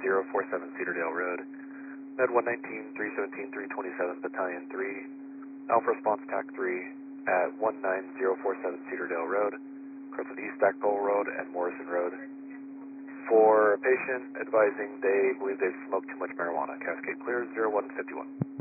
19047 Cedardale Road. Med 119, 317, 327, Battalion 3. Alpha Response TAC 3 at 19047 Cedardale Road. Crosses East Stackpole Road and Morrison Road. For a patient advising they believe they've smoked too much marijuana. Cascade clear 0151.